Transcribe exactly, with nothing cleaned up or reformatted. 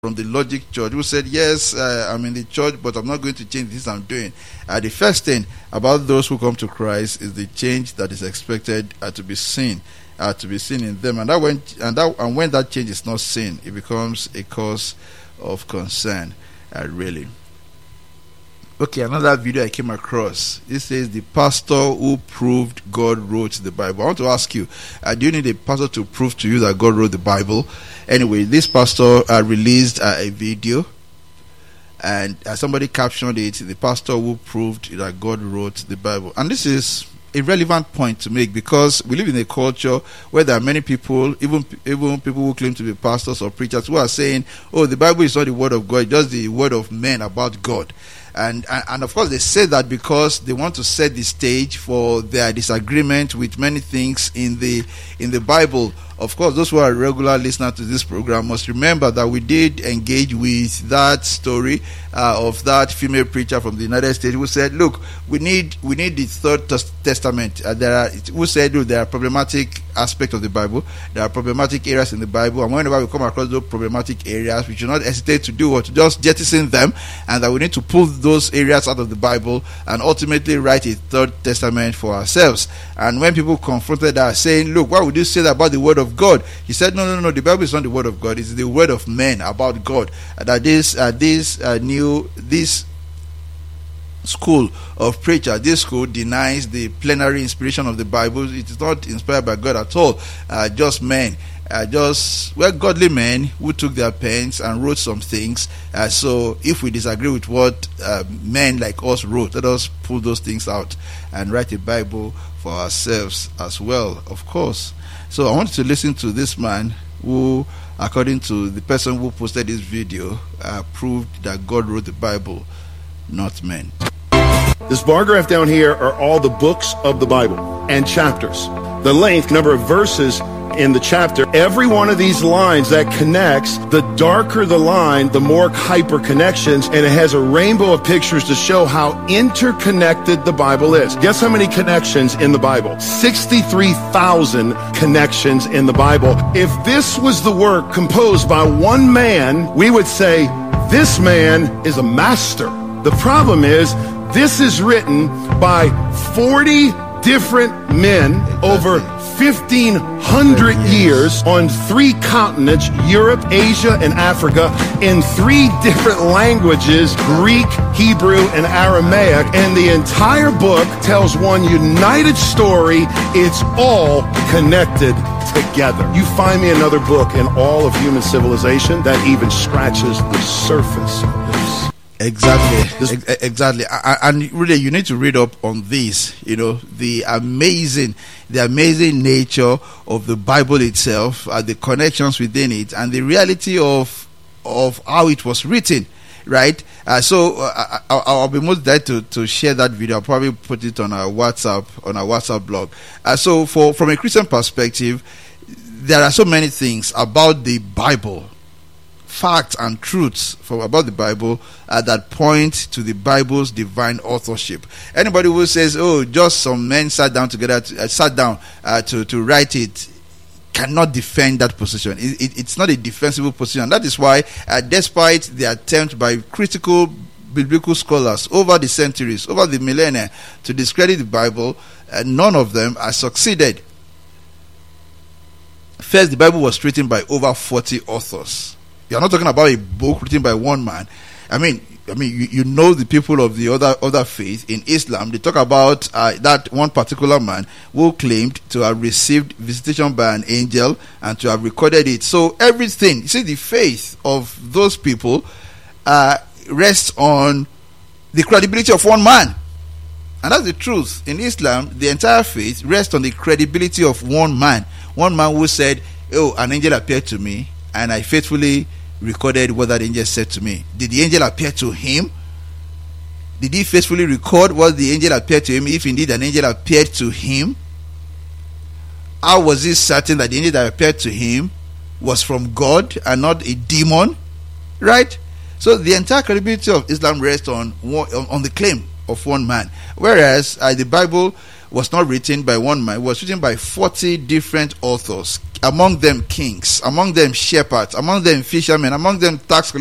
from the Logic Church who said, yes, uh, I'm in the church, but I'm not going to change this I'm doing. Uh, the first thing about those who come to Christ is the change that is expected uh, to be seen, uh, to be seen in them. And that when and that and when that change is not seen, it becomes a cause of concern, uh, really. Okay, another video I came across. It says the pastor who proved God wrote the Bible. I want to ask you, uh, do you need a pastor to prove to you that God wrote the Bible? Anyway, this pastor uh, released uh, a video, and uh, somebody captioned it, the pastor who proved that God wrote the Bible. And this is a relevant point to make, because we live in a culture where there are many people, even even people who claim to be pastors or preachers, who are saying, oh, the Bible is not the word of God, it's just the word of men about God. And, and and of course they say that because they want to set the stage for their disagreement with many things in the in the Bible. Of course, those who are regular listeners to this program must remember that we did engage with that story uh, of that female preacher from the United States who said, look, we need we need the Third Testament. Uh, there are who said, look, there are problematic aspects of the Bible, there are problematic areas in the Bible, and whenever we come across those problematic areas, we should not hesitate to do or to just jettison them, and that we need to pull those areas out of the Bible and ultimately write a Third Testament for ourselves. And when people confronted us saying, look, why would you say that about the word of God? He said, no, no, no, the Bible is not the word of God, it's the word of men about God. Uh, that this uh, this uh, new this school of preacher, this school denies the plenary inspiration of the Bible. It is not inspired by God at all, uh, just men. Uh, just well, godly men who took their pens and wrote some things. Uh, so if we disagree with what uh, men like us wrote, let us pull those things out and write a Bible for ourselves as well, of course. So I want to listen to this man who, according to the person who posted this video, uh, proved that God wrote the Bible, not men. This bar graph down here are all the books of the Bible and chapters. The length, number of verses in the chapter. Every one of these lines that connects, the darker the line, the more hyper connections, and it has a rainbow of pictures to show how interconnected the Bible is. Guess how many connections in the Bible? sixty-three thousand connections in the Bible. If this was the work composed by one man, we would say this man is a master. The problem is, this is written by forty different men over fifteen hundred years on three continents, Europe, Asia, and Africa, in three different languages, Greek, Hebrew, and Aramaic. And the entire book tells one united story. It's all connected together. You find me another book in all of human civilization that even scratches the surface of this. Exactly, exactly, and really, you need to read up on this. You know, the amazing, the amazing nature of the Bible itself, uh, the connections within it, and the reality of of how it was written. Right. Uh, so uh, I'll, I'll be most glad to to share that video. I'll probably put it on our WhatsApp on our WhatsApp blog. Uh, so, for from a Christian perspective, there are so many things about the Bible, facts and truths from about the Bible uh, that point to the Bible's divine authorship. Anybody who says, "Oh, just some men sat down together, to, uh, sat down uh, to to write it," cannot defend that position. It, it, it's not a defensible position. That is why, uh, despite the attempt by critical biblical scholars over the centuries, over the millennia, to discredit the Bible, uh, none of them has succeeded. First, the Bible was written by over forty authors. You're not talking about a book written by one man. I mean, I mean, you, you know the people of the other other faith in Islam. They talk about uh, that one particular man who claimed to have received visitation by an angel and to have recorded it. So everything, you see, the faith of those people uh, rests on the credibility of one man, and that's the truth. In Islam, the entire faith rests on the credibility of one man. One man who said, "Oh, an angel appeared to me, and I faithfully recorded what that angel said to me." Did the angel appear to him? Did he faithfully record what the angel appeared to him, if indeed an angel appeared to him? How was he certain that the angel that appeared to him was from God and not a demon? Right? So the entire credibility of Islam rests on one, on the claim of one man. Whereas uh, the Bible, was not written by one man. It was written by forty different authors, among them kings, among them shepherds, among them fishermen, among them tax collectors,